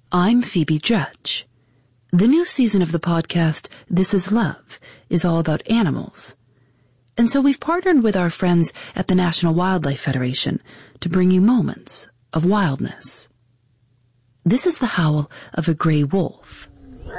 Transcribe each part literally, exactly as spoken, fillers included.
I'm Phoebe Judge. The new season of the podcast, This Is Love, is all about animals. And so we've partnered with our friends at the National Wildlife Federation to bring you moments of wildness. This is the howl of a gray wolf.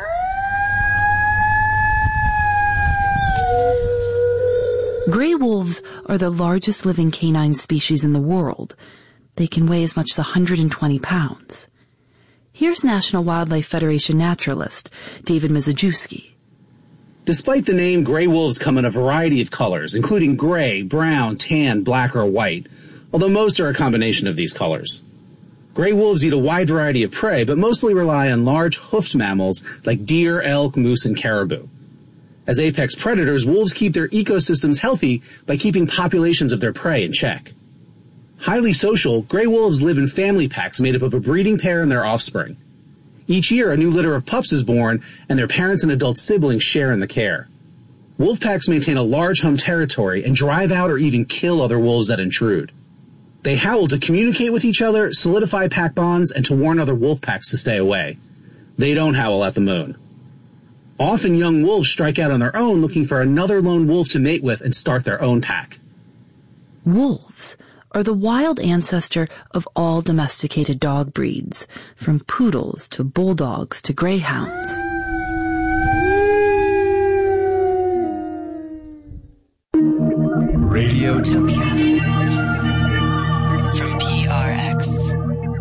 Gray wolves are the largest living canine species in the world. They can weigh as much as one hundred twenty pounds. Here's National Wildlife Federation naturalist David Mizejewski. Despite the name, gray wolves come in a variety of colors, including gray, brown, tan, black, or white, although most are a combination of these colors. Gray wolves eat a wide variety of prey, but mostly rely on large hoofed mammals like deer, elk, moose, and caribou. As apex predators, wolves keep their ecosystems healthy by keeping populations of their prey in check. Highly social, gray wolves live in family packs made up of a breeding pair and their offspring. Each year, a new litter of pups is born, and their parents and adult siblings share in the care. Wolf packs maintain a large home territory and drive out or even kill other wolves that intrude. They howl to communicate with each other, solidify pack bonds, and to warn other wolf packs to stay away. They don't howl at the moon. Often young wolves strike out on their own looking for another lone wolf to mate with and start their own pack. Wolves are the wild ancestor of all domesticated dog breeds, from poodles to bulldogs to greyhounds. Radiotopia from P R X.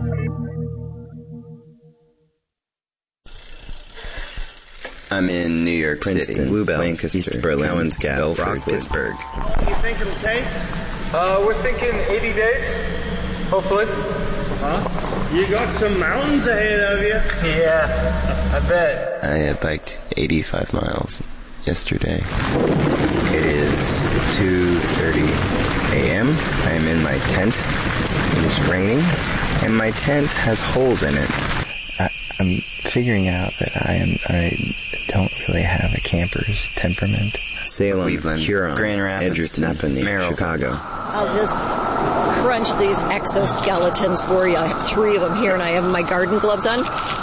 I'm in New York Princeton, City, Bluebell, Lancaster, East Berlin, Cowan's Gap, Belford, Rockwood, Pittsburgh. What do you think it'll take? Uh, we're thinking eighty days, hopefully. Huh? You got some mountains ahead of you. Yeah, I bet. I uh, biked eighty-five miles yesterday. It is two thirty a.m. I am in my tent. It is raining, and my tent has holes in it. I, I'm figuring out that I am I don't really have a camper's temperament. Salem, Cleveland, Huron, Grand Rapids, Edgerton, Napanee, Merrill, Chicago. I'll just crunch these exoskeletons for you. I have three of them here, and I have my garden gloves on.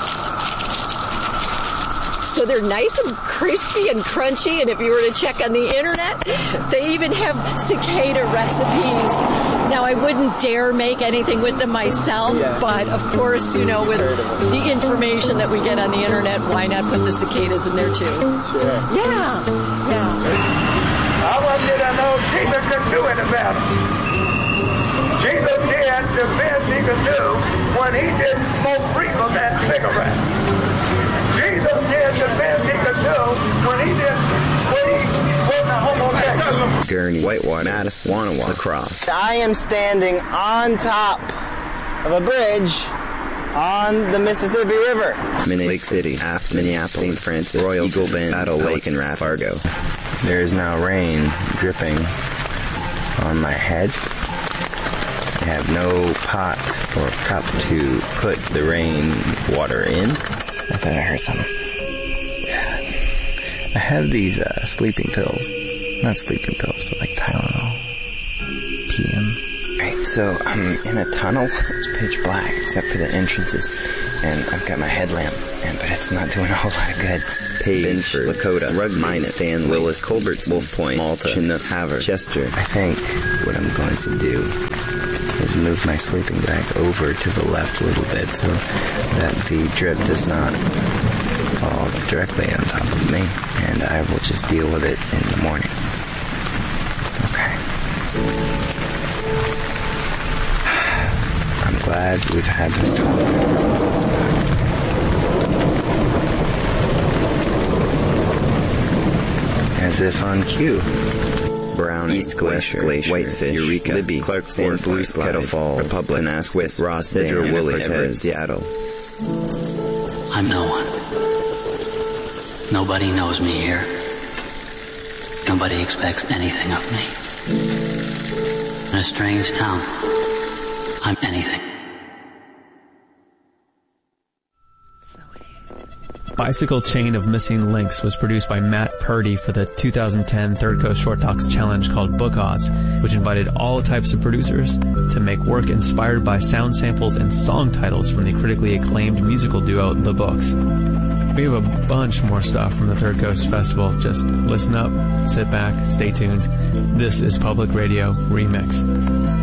So they're nice and crispy and crunchy, and if you were to check on the internet, they even have cicada recipes. Now, I wouldn't dare make anything with them myself, yeah. But of course, you know, with the information that we get on the internet, why not put the cicadas in there too? Sure. Yeah, yeah. I want you to know Jesus could do it about it. Jesus did the best he could do when he didn't smoke reefer and cigarettes. Jesus did the best he could do when he didn't, when he wasn't a homosexual. Gurney, Whitewater, Madison, Wanaway, La Crosse. I am standing on top of a bridge on the Mississippi River. Minnesota, Lake City, Afton, Minneapolis, Saint Francis, Royal, Eagle Bend, Battle Lake, and Fargo. There is now rain dripping on my head. I have no pot or cup to put the rain water in. I thought I heard something. I have these uh, sleeping pills. Not sleeping pills, but like Tylenol. P M. Right, so I'm in a tunnel. It's pitch black except for the entrances. And I've got my headlamp, and but it's not doing a whole lot of good. Page, Lakota, Rugby, Minot, Stan, Willis, Culbertson, Wolf Point, Malta, Chinook, Havre, Chester. I think what I'm going to do is move my sleeping bag over to the left a little bit so that the drip does not fall directly on top of me, and I will just deal with it in the morning. Okay. I'm glad we've had this talk. As if on cue. Brown, East Glacier, Glacier, Whitefish, Eureka, Libby, Clarkson, Blue Slide, Kettle Falls, Republic, Manassas, Ross, Sidra, Woolly, Cortez, Seattle. I'm no one. Nobody knows me here. Nobody expects anything of me. In a strange town, I'm anything. So it is. Bicycle Chain of Missing Links was produced by Matt Purdy for the two thousand ten Third Coast Short Talks Challenge called Book Odds, which invited all types of producers to make work inspired by sound samples and song titles from the critically acclaimed musical duo The Books. We have a bunch more stuff from the Third Coast Festival. Just listen up, sit back, stay tuned. This is Public Radio Remix.